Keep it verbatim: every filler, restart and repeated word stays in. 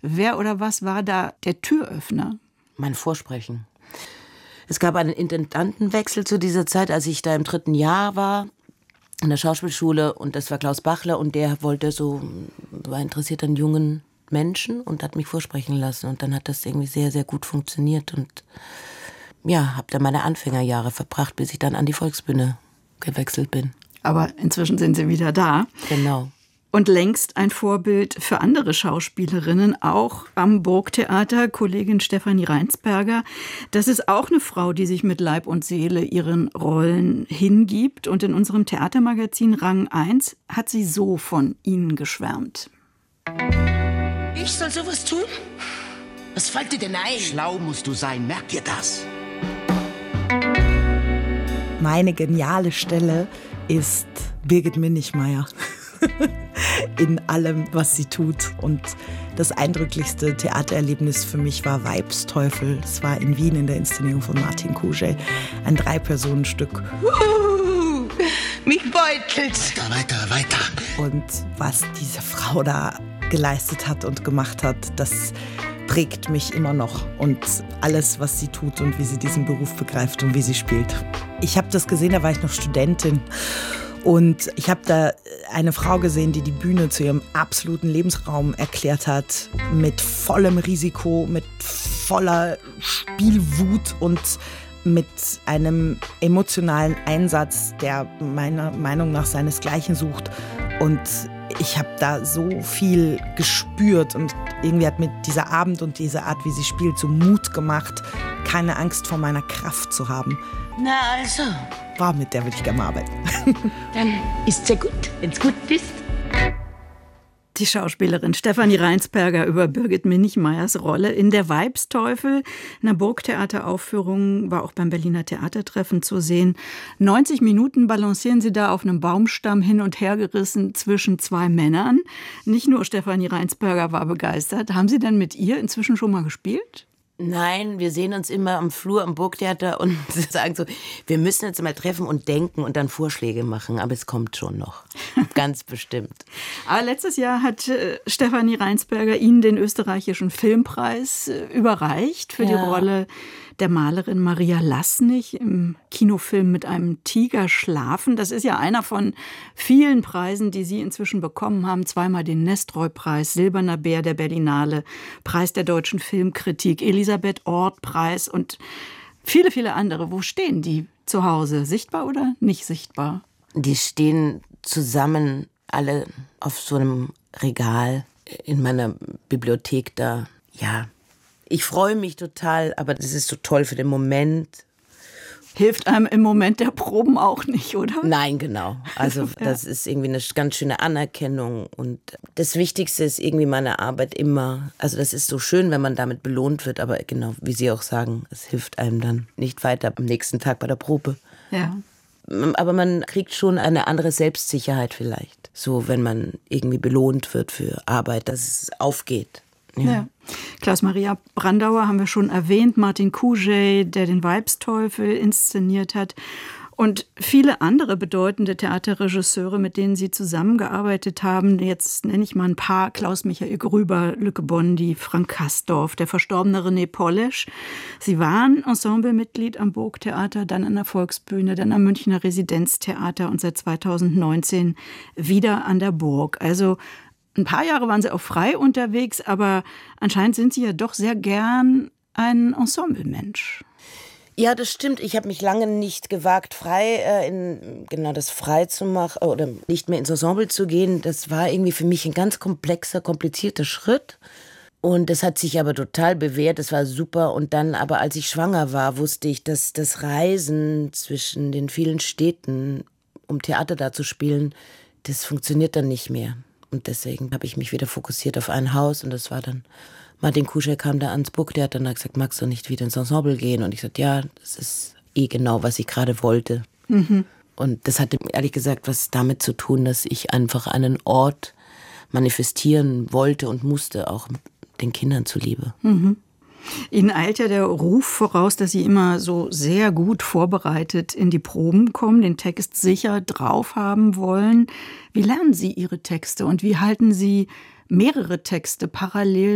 Wer oder was war da der Türöffner? Mein Vorsprechen. Es gab einen Intendantenwechsel zu dieser Zeit, als ich da im dritten Jahr war, in der Schauspielschule, und das war Klaus Bachler, und der wollte so, war interessiert an jungen Menschen und hat mich vorsprechen lassen, und dann hat das irgendwie sehr, sehr gut funktioniert, und ja, habe da meine Anfängerjahre verbracht, bis ich dann an die Volksbühne gewechselt bin. Aber inzwischen sind Sie wieder da. Genau. Und längst ein Vorbild für andere Schauspielerinnen, auch am Burgtheater, Kollegin Stefanie Reinsperger. Das ist auch eine Frau, die sich mit Leib und Seele ihren Rollen hingibt. Und in unserem Theatermagazin Rang eins hat sie so von Ihnen geschwärmt. Ich soll sowas tun? Was fällt dir denn ein? Schlau musst du sein, merk dir das. Meine geniale Stelle ist Birgit Minichmayr. In allem, was sie tut. Und das eindrücklichste Theatererlebnis für mich war Weibsteufel. Das war in Wien in der Inszenierung von Martin Kuschel. Ein Drei-Personen-Stück. Uh, mich beutelt. Weiter, weiter, weiter. Und was diese Frau da geleistet hat und gemacht hat, das prägt mich immer noch. Und alles, was sie tut und wie sie diesen Beruf begreift und wie sie spielt. Ich habe das gesehen, da war ich noch Studentin. Und ich habe da eine Frau gesehen, die die Bühne zu ihrem absoluten Lebensraum erklärt hat, mit vollem Risiko, mit voller Spielwut und mit einem emotionalen Einsatz, der meiner Meinung nach seinesgleichen sucht. Und ich habe da so viel gespürt, und irgendwie hat mir dieser Abend und diese Art, wie sie spielt, so Mut gemacht, keine Angst vor meiner Kraft zu haben. Na also. Wow, mit der würde ich gerne mal arbeiten. Dann ist's ja gut, wenn's gut ist. Die Schauspielerin Stefanie Reinsperger über Birgit Minichmayrs Rolle in der Weibsteufel, einer Burgtheateraufführung, war auch beim Berliner Theatertreffen zu sehen. neunzig Minuten balancieren sie da auf einem Baumstamm hin und her gerissen zwischen zwei Männern. Nicht nur Stefanie Reinsperger war begeistert. Haben Sie denn mit ihr inzwischen schon mal gespielt? Nein, wir sehen uns immer am Flur am Burgtheater und sagen so, wir müssen jetzt mal treffen und denken und dann Vorschläge machen, aber es kommt schon noch, ganz bestimmt. Aber letztes Jahr hat äh, Stefanie Reinsperger Ihnen den österreichischen Filmpreis äh, überreicht für ja. die Rolle der Malerin Maria Lassnig im Kinofilm Mit einem Tiger schlafen. Das ist ja einer von vielen Preisen, die Sie inzwischen bekommen haben. Zweimal den Nestroy-Preis, Silberner Bär der Berlinale, Preis der deutschen Filmkritik, Elisabeth-Orth-Preis und viele, viele andere. Wo stehen die zu Hause? Sichtbar oder nicht sichtbar? Die stehen zusammen alle auf so einem Regal in meiner Bibliothek da. Ja, ich freue mich total, aber das ist so toll für den Moment. Hilft einem im Moment der Proben auch nicht, oder? Nein, genau. Also das ja. ist irgendwie eine ganz schöne Anerkennung. Und das Wichtigste ist irgendwie meine Arbeit immer. Also das ist so schön, wenn man damit belohnt wird. Aber genau, wie Sie auch sagen, es hilft einem dann nicht weiter am nächsten Tag bei der Probe. Ja. Aber man kriegt schon eine andere Selbstsicherheit vielleicht. So, wenn man irgendwie belohnt wird für Arbeit, dass es aufgeht. Ja. Ja. Klaus-Maria Brandauer haben wir schon erwähnt, Martin Kuschel, der den Weibsteufel inszeniert hat, und viele andere bedeutende Theaterregisseure, mit denen Sie zusammengearbeitet haben. Jetzt nenne ich mal ein paar: Klaus-Michael Grüber, Lücke Bondi, Frank Kastorf, der verstorbene René Polesch. Sie waren Ensemblemitglied am Burgtheater, dann an der Volksbühne, dann am Münchner Residenztheater und seit zweitausendneunzehn wieder an der Burg. Also ein paar Jahre waren Sie auch frei unterwegs, aber anscheinend sind Sie ja doch sehr gern ein Ensemblemensch. Ja, das stimmt. Ich habe mich lange nicht gewagt, frei äh, in genau das frei zu machen oder nicht mehr ins Ensemble zu gehen. Das war irgendwie für mich ein ganz komplexer, komplizierter Schritt. Und das hat sich aber total bewährt. Das war super. Und dann, aber als ich schwanger war, wusste ich, dass das Reisen zwischen den vielen Städten, um Theater da zu spielen, das funktioniert dann nicht mehr. Und deswegen habe ich mich wieder fokussiert auf ein Haus, und das war dann, Martin Kuschel kam da ans Burgtheater und hat gesagt, magst du nicht wieder ins Ensemble gehen? Und ich sagte, ja, das ist eh genau, was ich gerade wollte. Mhm. Und das hatte ehrlich gesagt was damit zu tun, dass ich einfach einen Ort manifestieren wollte und musste, auch den Kindern zuliebe. Mhm. Ihnen eilt ja der Ruf voraus, dass Sie immer so sehr gut vorbereitet in die Proben kommen, den Text sicher drauf haben wollen. Wie lernen Sie Ihre Texte und wie halten Sie mehrere Texte parallel